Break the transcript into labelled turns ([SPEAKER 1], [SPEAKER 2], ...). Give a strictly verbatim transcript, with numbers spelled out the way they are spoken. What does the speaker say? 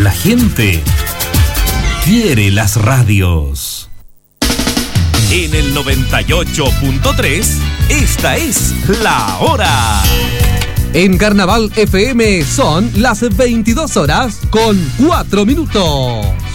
[SPEAKER 1] la gente quiere las radios. En el noventa y ocho punto tres, esta es La Hora.
[SPEAKER 2] En Carnaval F M son las veintidós horas con cuatro minutos.